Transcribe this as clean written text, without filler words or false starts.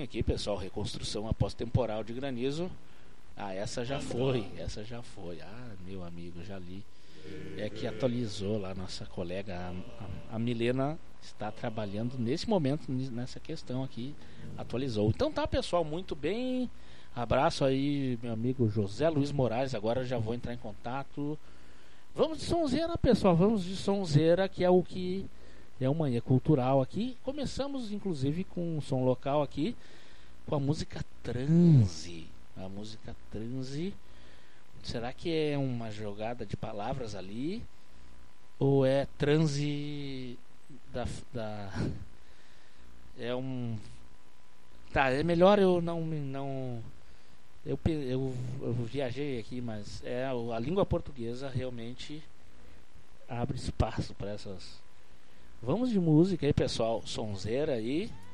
musiquinha aqui, pessoal. Reconstrução após temporal de granizo. Ah, essa já foi. Ah, meu amigo, já li. É que atualizou lá nossa colega, a Milena está trabalhando nesse momento nessa questão aqui. Atualizou. Então tá, pessoal, muito bem. Abraço aí, meu amigo José Luiz Moraes. Agora já vou entrar em contato. Vamos de sonzeira, pessoal. Vamos de sonzeira, que é o que é uma manhã cultural aqui. Começamos, inclusive, com um som local aqui, com a música Transe. A música Transe. Será que é uma jogada de palavras ali? Ou é transe é um... Tá, é melhor eu não eu viajei aqui, mas a língua portuguesa realmente abre espaço para essas. Vamos de música aí, pessoal. Sonzeira aí.